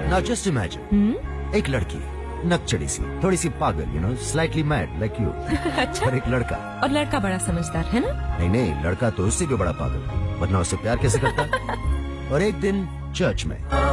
Now just imagine, एक लड़की नकचड़ी सी, थोड़ी सी पागल, स्लाइटली मैड लाइक यू। अच्छा। और एक लड़का। और लड़का बड़ा समझदार है ना? नहीं, लड़का तो उससे भी बड़ा पागल, वरना उससे प्यार कैसे करता। और एक दिन चर्च में